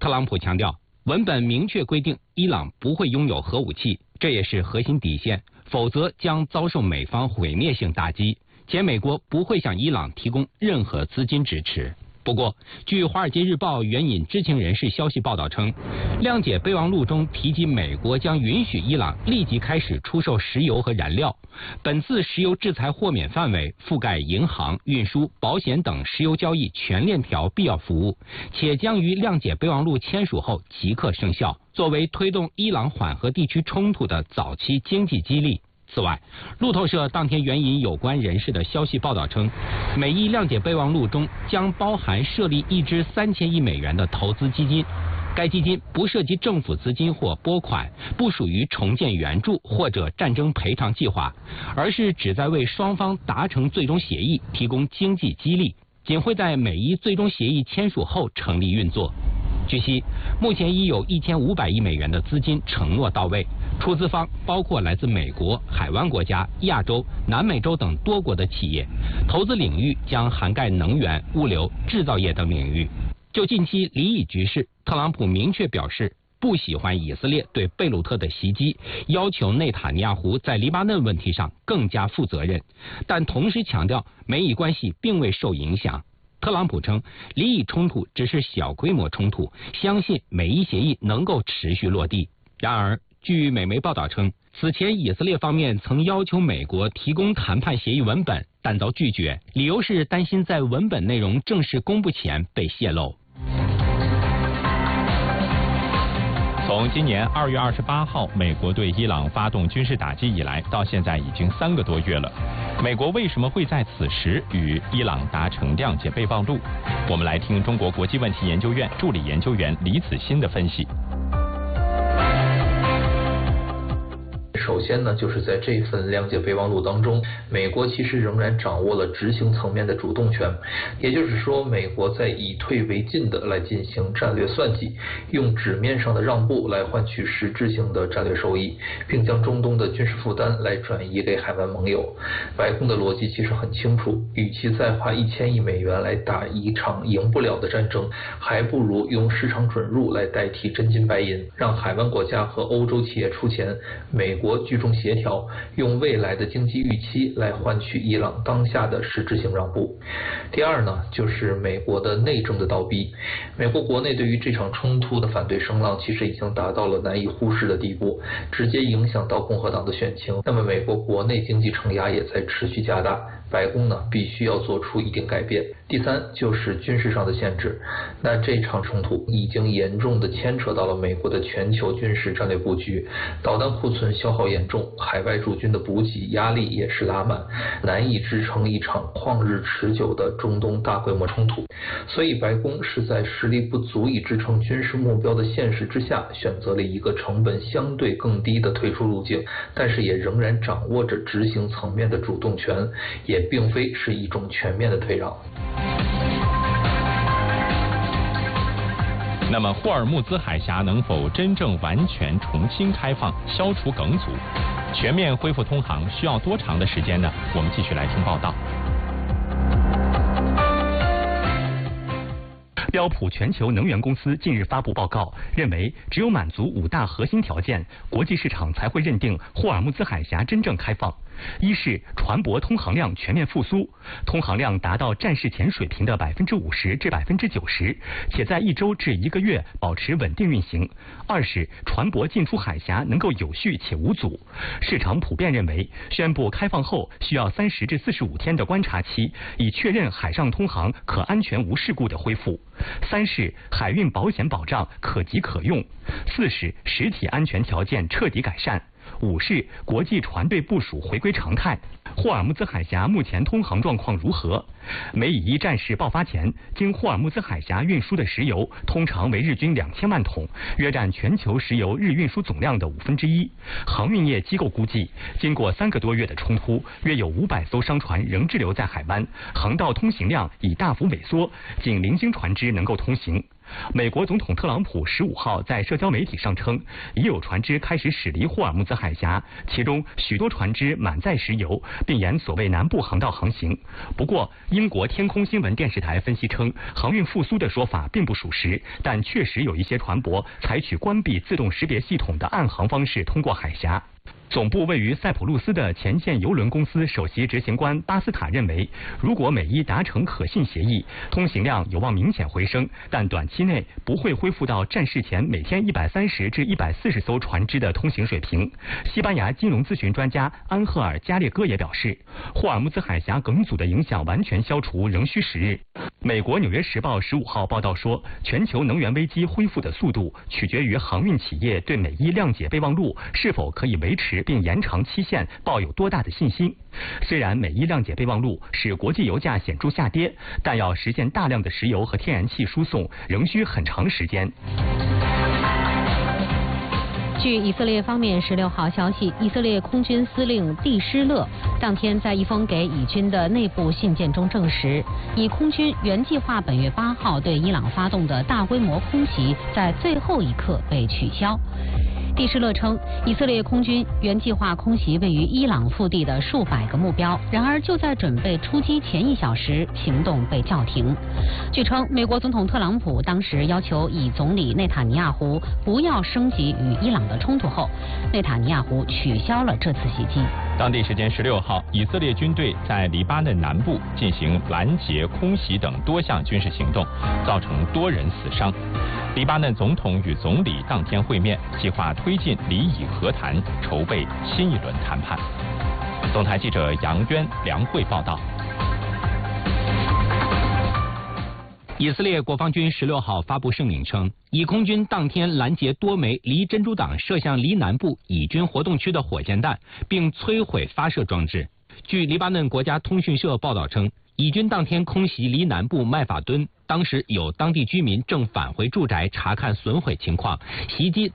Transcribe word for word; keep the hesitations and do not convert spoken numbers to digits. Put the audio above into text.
特朗普强调，文本明确规定伊朗不会拥有核武器，这也是核心底线，否则将遭受美方毁灭性打击，且美国不会向伊朗提供任何资金支持。不过，据《华尔街日报》援引知情人士消息报道称，谅解备忘录中提及美国将允许伊朗立即开始出售石油和燃料。本次石油制裁豁免范围覆盖银行、运输、保险等石油交易全链条必要服务，且将于谅解备忘录签署后即刻生效，作为推动伊朗缓和地区冲突的早期经济激励。此外，路透社当天援引有关人士的消息报道称，美伊谅解备忘录中将包含设立一支三千亿美元的投资基金，该基金不涉及政府资金或拨款，不属于重建援助或者战争赔偿计划，而是旨在为双方达成最终协议提供经济激励，仅会在美伊最终协议签署后成立运作。据悉，目前已有一千五百亿美元的资金承诺到位，出资方包括来自美国、海湾国家、亚洲、南美洲等多国的企业，投资领域将涵盖能源、物流、制造业等领域。就近期离以局势，特朗普明确表示不喜欢以色列对贝鲁特的袭击，要求内塔尼亚胡在黎巴嫩问题上更加负责任，但同时强调美以关系并未受影响。特朗普称，黎以冲突只是小规模冲突，相信美伊协议能够持续落地。然而，据美媒报道称，此前以色列方面曾要求美国提供谈判协议文本，但遭拒绝，理由是担心在文本内容正式公布前被泄露。 从今年二月二十八号美国对伊朗发动军事打击以来，到现在已经三个多月了。美国为什么会在此时与伊朗达成谅解备忘录？我们来听中国国际问题研究院助理研究员李子欣的分析。 首先呢，就是在这份谅解备忘录当中，美国其实仍然掌握了执行层面的主动权，也就是说，美国在以退为进的来进行战略算计，用纸面上的让步来换取实质性的战略收益，并将中东的军事负担来转移给海湾盟友。白宫的逻辑其实很清楚，与其再花一千亿美元来打一场赢不了的战争，还不如用市场准入来代替真金白银，让海湾国家和欧洲企业出钱，美国居中协调，用未来的经济预期来换取伊朗当下的实质性让步。第二呢，就是美国的内政的倒逼。美国国内对于这场冲突的反对声浪其实已经达到了难以忽视的地步，直接影响到共和党的选情。那么美国国内经济承压也在持续加大，白宫呢必须要做出一定改变。第三就是军事上的限制，那这场冲突已经严重的牵扯到了美国的全球军事战略布局，导弹库存消耗严重，海外驻军的补给压力也是拉满，难以支撑一场旷日持久的中东大规模冲突。所以白宫是在实力不足以支撑军事目标的现实之下，选择了一个成本相对更低的退出路径，但是也仍然掌握着执行层面的主动权，也并非是一种全面的退让。 那么霍尔木兹海峡能否真正完全重新开放，消除梗阻，全面恢复通航需要多长的时间呢？我们继续来听报道。 标普全球能源公司近日发布报告，认为只有满足五大核心条件，国际市场才会认定霍尔木兹海峡真正开放。一是船舶通航量全面复苏，通航量达到战事前水平的百分之五十至百分之九十，且在一周至一个月保持稳定运行。二是船舶进出海峡能够有序且无阻，市场普遍认为，宣布开放后需要三十至四十五天的观察期，以确认海上通航可安全无事故的恢复。三是海运保险保障可及可用。四是实体安全条件彻底改善。五是国际船队部署回归常态。霍尔木兹海峡目前通航状况如何？美以伊战事爆发前，经霍尔木兹海峡运输的石油通常为日均两千万桶，约占全球石油日运输总量的五分之一。航运业机构估计，经过三个多月的冲突，约有五百艘商船仍滞留在海湾，航道通行量已大幅萎缩，仅零星船只能够通行。 美国总统特朗普十五号在社交媒体上称，已有船只开始驶离霍尔木兹海峡，其中许多船只满载石油，并沿所谓南部航道航行。不过，英国天空新闻电视台分析称，航运复苏的说法并不属实，但确实有一些船舶采取关闭自动识别系统的暗航方式通过海峡。总部位于塞浦路斯的前线邮轮公司首席执行官巴斯塔认为，如果美伊达成可信协议，通行量有望明显回升，但短期内不会恢复到战事前每天一百三十至一百四十艘船只的通行水平。西班牙金融咨询专家安赫尔加列戈也表示，霍尔木兹海峡梗阻的影响完全消除仍需时日。美国《纽约时报》十五号报道说，全球能源危机恢复的速度取决于航运企业对美伊谅解备忘录是否可以维持并延长期限抱有多大的信心。虽然美伊谅解备忘录使国际油价显著下跌，但要实现大量的石油和天然气输送仍需很长时间。 据以色列方面十六号消息，以色列空军司令蒂施勒当天在一封给以军的内部信件中证实，以空军原计划本月八号对伊朗发动的大规模空袭在最后一刻被取消。蒂施勒称，以色列空军原计划空袭位于伊朗腹地的数百个目标，然而就在准备出击前一小时，行动被叫停。据称，美国总统特朗普当时要求以总理内塔尼亚胡不要升级与伊朗的冲突后，内塔尼亚胡取消了这次袭击。 当地时间十六号，以色列军队在黎巴嫩南部进行拦截、空袭等多项军事行动，造成多人死伤。黎巴嫩总统与总理当天会面，计划推进黎以和谈，筹备新一轮谈判。总台记者杨渊、梁慧报道。 以色列国防军十六号发布声明称，以空军当天拦截多枚离珍珠港射向黎南部以军活动区的火箭弹，并摧毁发射装置。据黎巴嫩国家通讯社报道称，以军当天空袭黎南部麦法敦，当时有当地居民正返回住宅查看损毁情况，袭击